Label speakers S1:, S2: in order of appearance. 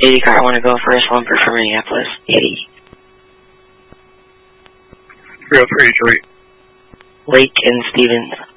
S1: 80 car, I want to go first, Lumber for Minneapolis. 80.
S2: 303 Detroit.
S1: Lake and Stevens.